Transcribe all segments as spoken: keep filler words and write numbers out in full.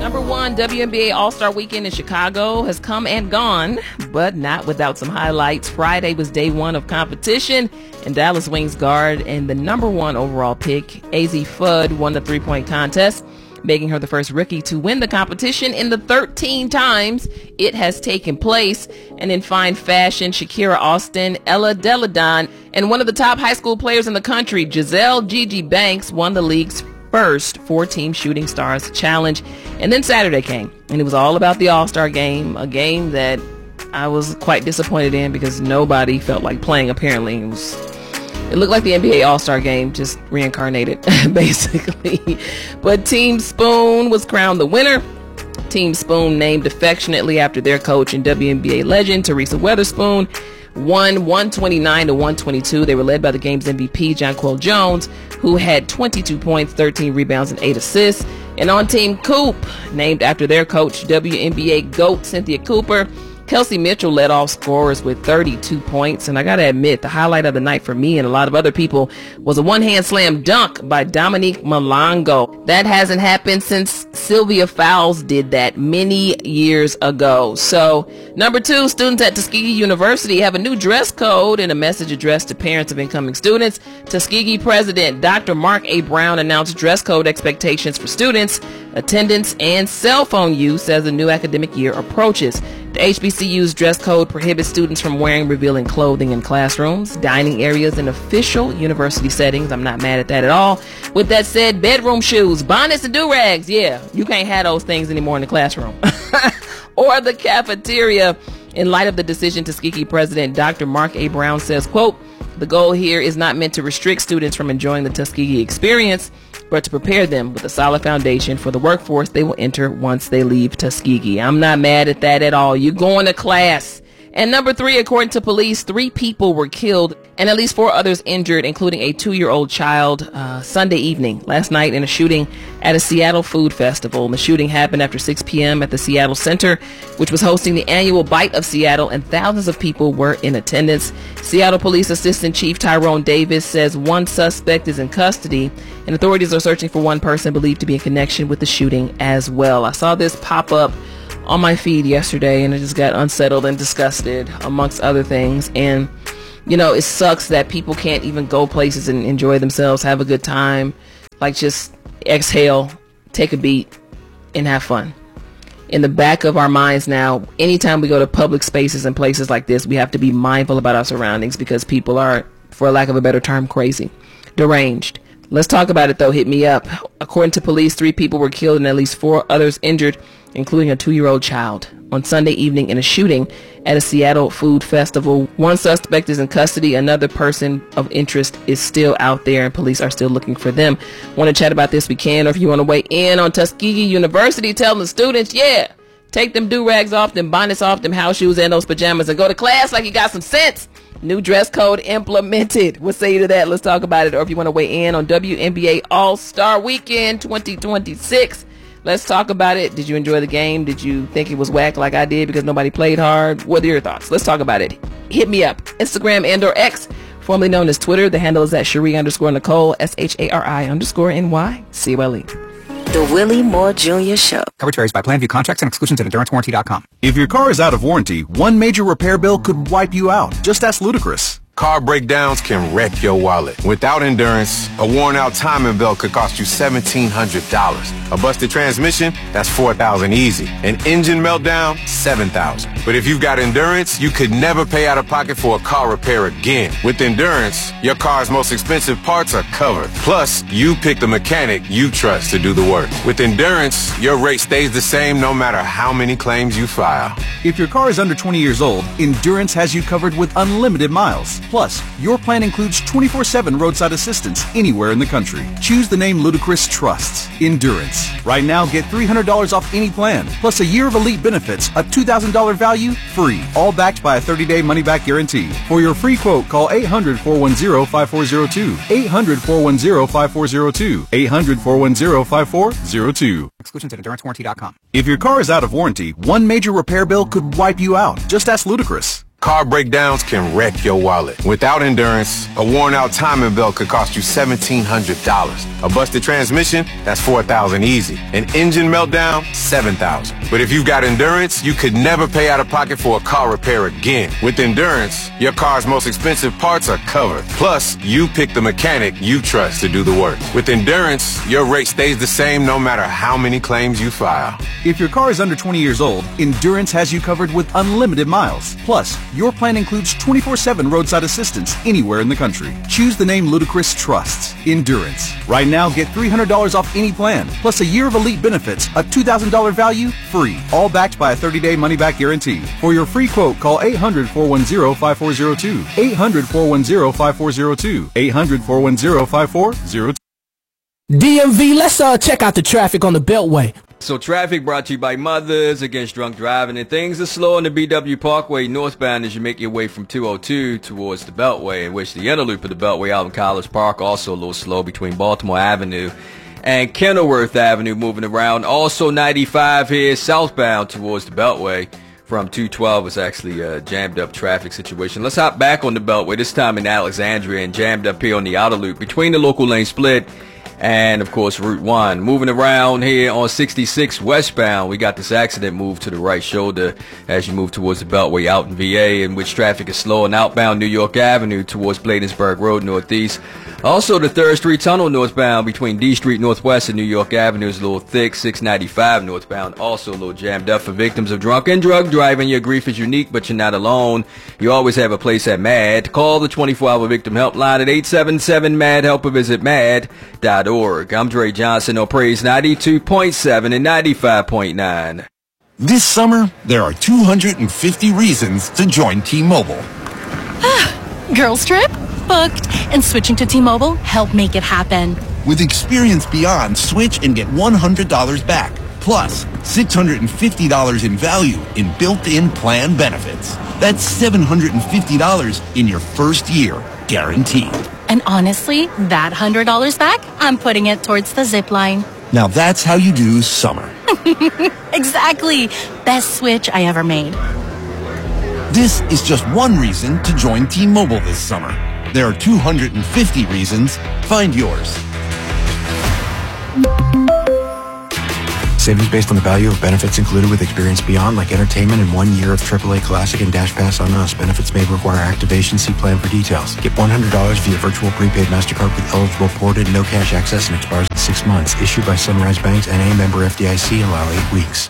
Number one, W N B A All-Star Weekend in Chicago has come and gone, but not without some highlights. Friday was day one of competition, and Dallas Wings guard and the number one overall pick, A Z Fudd, won the three-point contest, making her the first rookie to win the competition in the thirteen times it has taken place. And in fine fashion, Shakira Austin, Ella Deladon, and one of the top high school players in the country, Giselle Gigi Banks, won the league's first four-team Shooting Stars Challenge. And then Saturday came, and it was all about the All-Star Game, a game that I was quite disappointed in because nobody felt like playing, apparently. It was, it looked like the N B A All-Star Game, just reincarnated, basically. But Team Spoon was crowned the winner. Team Spoon, named affectionately after their coach and W N B A legend, Teresa Weatherspoon, won one twenty-nine to one twenty-two. They were led by the game's M V P, Jonquel Jones, who had twenty-two points, thirteen rebounds, and eight assists. And on Team Coop, named after their coach, W N B A GOAT Cynthia Cooper, Kelsey Mitchell led off scorers with thirty-two points. And I gotta admit, the highlight of the night for me and a lot of other people was a one-hand slam dunk by Dominique Malongo. That hasn't happened since Sylvia Fowles did that many years ago. So, number two, students at Tuskegee University have a new dress code and a message addressed to parents of incoming students. Tuskegee President Doctor Mark A. Brown announced dress code expectations for students, attendance, and cell phone use as the new academic year approaches. The H B C U's dress code prohibits students from wearing revealing clothing in classrooms, dining areas, and official university settings. I'm not mad at that at all. With that said, bedroom shoes, bonnets, and do-rags, yeah, you can't have those things anymore in the classroom. Or the cafeteria. In light of the decision, Tuskegee President Doctor Mark A. Brown says, quote, "The goal here is not meant to restrict students from enjoying the Tuskegee experience, but to prepare them with a solid foundation for the workforce they will enter once they leave Tuskegee." I'm not mad at that at all. You're going to class. And number three, according to police, three people were killed and at least four others injured, including a two-year-old child, uh, Sunday evening last night in a shooting at a Seattle food festival. And the shooting happened after six p.m. at the Seattle Center, which was hosting the annual Bite of Seattle, and thousands of people were in attendance. Seattle Police Assistant Chief Tyrone Davis says one suspect is in custody, and authorities are searching for one person believed to be in connection with the shooting as well. I saw this pop up on my feed yesterday, and I just got unsettled and disgusted, amongst other things. And, you know, it sucks that people can't even go places and enjoy themselves, have a good time, like just exhale, take a beat, and have fun. In the back of our minds now, anytime we go to public spaces and places like this, we have to be mindful about our surroundings because people are, for lack of a better term, crazy, deranged. Let's talk about it, though. Hit me up. According to police, three people were killed and at least four others injured, including a two-year-old child, on Sunday evening in a shooting at a Seattle food festival. One suspect is in custody. Another person of interest is still out there, and police are still looking for them. Want to chat about this? We can. Or if you want to weigh in on Tuskegee University, tell the students, yeah, take them do-rags off, them bonnets off, them house shoes, and those pajamas, and go to class like you got some sense. New dress code implemented. What say you to that? Let's talk about it. Or if you want to weigh in on W N B A All-Star Weekend twenty twenty-six, let's talk about it. Did you enjoy the game? Did you think it was whack like I did because nobody played hard? What are your thoughts? Let's talk about it. Hit me up. Instagram and or X, formerly known as Twitter. The handle is at Cherie underscore Nicole, S H A R I underscore N Y C O L E. The Willie Moore Junior Show. Coverage varies by plan, view contracts and exclusions at endurance warranty dot com. If your car is out of warranty, one major repair bill could wipe you out. Just ask Ludacris. Car breakdowns can wreck your wallet. Without Endurance, a worn-out timing belt could cost you seventeen hundred dollars. A busted transmission, that's four thousand dollars easy. An engine meltdown, seven thousand dollars. But if you've got Endurance, you could never pay out of pocket for a car repair again. With Endurance, your car's most expensive parts are covered. Plus, you pick the mechanic you trust to do the work. With Endurance, your rate stays the same no matter how many claims you file. If your car is under twenty years old, Endurance has you covered with unlimited miles. Plus, your plan includes twenty-four seven roadside assistance anywhere in the country. Choose the name Ludacris trusts, Endurance. Right now, get three hundred dollars off any plan, plus a year of elite benefits, a two thousand dollars value, free. All backed by a thirty-day money-back guarantee. For your free quote, call eight hundred, four one zero, five four zero two. eight hundred, four one zero, five four zero two. eight hundred, four one zero, five four zero two. Exclusions at endurance warranty dot com. If your car is out of warranty, one major repair bill could wipe you out. Just ask Ludacris. car breakdowns can wreck your wallet. Without Endurance, a worn-out timing belt could cost you seventeen hundred dollars. A busted transmission, that's four thousand dollars easy. An engine meltdown, seven thousand dollars. But if you've got Endurance, you could never pay out of pocket for a car repair again. With Endurance, your car's most expensive parts are covered. Plus, you pick the mechanic you trust to do the work. With Endurance, your rate stays the same no matter how many claims you file. If your car is under twenty years old, Endurance has you covered with unlimited miles. Plus, your plan includes twenty-four seven roadside assistance anywhere in the country. Choose the name Ludacris trusts, Endurance. Right now, get three hundred dollars off any plan, plus a year of elite benefits, a two thousand dollars value, free. All backed by a thirty-day money-back guarantee. For your free quote, call eight hundred, four one zero, five four zero two. eight hundred, four one zero, five four zero two. eight hundred, four one zero, five four zero two. D M V, let's uh, check out the traffic on the Beltway. So traffic brought to you by Mothers Against Drunk Driving, and things are slow on the B W Parkway northbound as you make your way from two oh two towards the Beltway, in which the inner loop of the Beltway out in College Park also a little slow between Baltimore Avenue and Kenilworth Avenue moving around. Also ninety-five here southbound towards the Beltway from two twelve is actually a jammed up traffic situation. Let's hop back on the Beltway, this time in Alexandria, and jammed up here on the outer loop between the local lane split and, of course, Route one. Moving around here on sixty-six westbound, we got this accident move to the right shoulder as you move towards the Beltway out in V A, in which traffic is slow on outbound New York Avenue towards Bladensburg Road northeast. Also, the third Street Tunnel northbound between D Street Northwest and New York Avenue is a little thick. six ninety-five northbound also a little jammed up. For victims of drunk and drug driving, your grief is unique, but you're not alone. You always have a place at MAD. Call the twenty-four hour victim helpline at eight seven seven, MAD, help or visit mad dot org. I'm Dre Johnson on Praise ninety-two point seven and ninety-five point nine. This summer, there are two hundred fifty reasons to join T-Mobile. Girls trip? Booked. And switching to T-Mobile helped make it happen. With Experience Beyond, switch and get one hundred dollars back. Plus, six hundred fifty dollars in value in built-in plan benefits. That's seven hundred fifty dollars in your first year, guaranteed. And honestly, that one hundred dollars back, I'm putting it towards the zip line. Now that's how you do summer. Exactly. Best switch I ever made. This is just one reason to join T-Mobile this summer. There are two hundred fifty reasons. Find yours. Savings based on the value of benefits included with Experience Beyond, like entertainment and one year of triple A Classic and Dash Pass on Us. Benefits may require activation. See plan for details. Get one hundred dollars via virtual prepaid MasterCard with eligible ported, no cash access, and expires in six months. Issued by Sunrise Banks, N A, member F D I C. Allow eight weeks.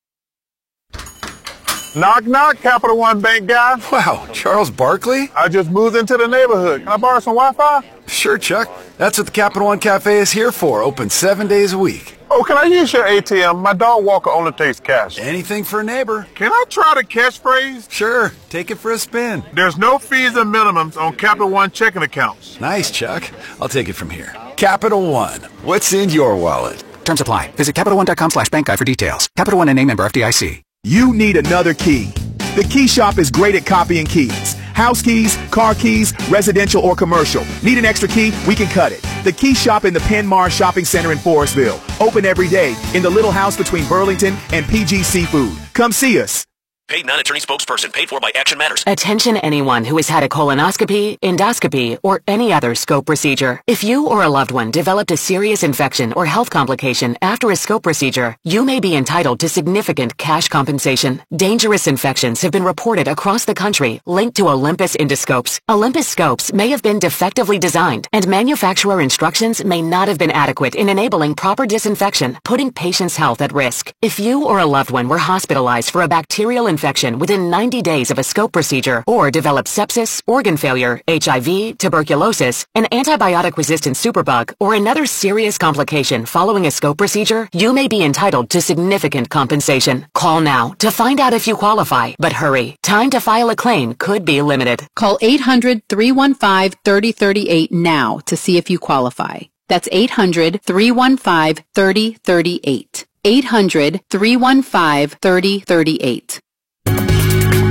Knock, knock, Capital One Bank guy. Wow, Charles Barkley? I just moved into the neighborhood. Can I borrow some Wi-Fi? Sure, Chuck. That's what the Capital One Cafe is here for. Open seven days a week. Oh, can I use your A T M? My dog walker only takes cash. Anything for a neighbor. Can I try the catchphrase? Sure. Take it for a spin. There's no fees and minimums on Capital One checking accounts. Nice, Chuck. I'll take it from here. Capital One. What's in your wallet? Terms apply. Visit Capital One dot com slash bank guide for details. Capital One N A, member F D I C. You need another key. The Key Shop is great at copying keys. House keys, car keys, residential or commercial. Need an extra key? We can cut it. The Key Shop in the Penmar Shopping Center in Forestville. Open every day in the little house between Burlington and P G Seafood. Come see us. Paid non-attorney spokesperson paid for by Action Matters. Attention anyone who has had a colonoscopy, endoscopy, or any other scope procedure. If you or a loved one developed a serious infection or health complication after a scope procedure, you may be entitled to significant cash compensation. Dangerous infections have been reported across the country linked to Olympus endoscopes. Olympus scopes may have been defectively designed, and manufacturer instructions may not have been adequate in enabling proper disinfection, putting patients' health at risk. If you or a loved one were hospitalized for a bacterial infection, infection within ninety days of a scope procedure, or develop sepsis, organ failure, H I V, tuberculosis, an antibiotic-resistant superbug, or another serious complication following a scope procedure, you may be entitled to significant compensation. Call now to find out if you qualify, but hurry. Time to file a claim could be limited. Call eight hundred, three one five, three oh three eight now to see if you qualify. That's eight hundred, three one five, three oh three eight. eight hundred, three one five, three oh three eight.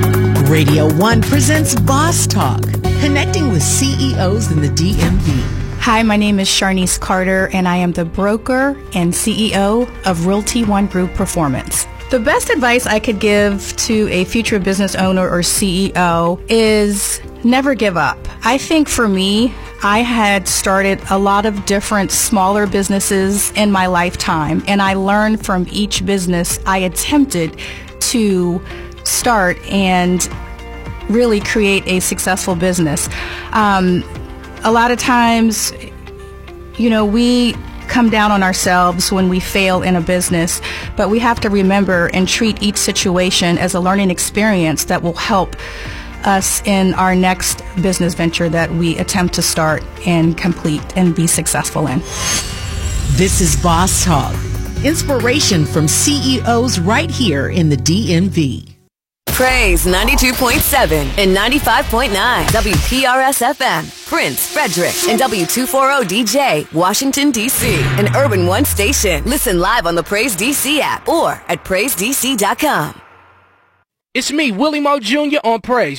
Radio one presents Boss Talk, connecting with C E Os in the D M V. Hi, my name is Sharnice Carter, and I am the broker and C E O of Realty One Group Performance. The best advice I could give to a future business owner or C E O is never give up. I think for me, I had started a lot of different smaller businesses in my lifetime, and I learned from each business I attempted to start and really create a successful business. Um, a lot of times, you know, we come down on ourselves when we fail in a business, but we have to remember and treat each situation as a learning experience that will help us in our next business venture that we attempt to start and complete and be successful in. This is Boss Talk. Inspiration from C E Os right here in the D M V. Praise ninety-two point seven and ninety-five point nine W P R S F M, Prince, Frederick, and W two forty D J, Washington, D C, an Urban One station. Listen live on the Praise D C app or at praise d c dot com. It's me, Willie Moe Junior on Praise.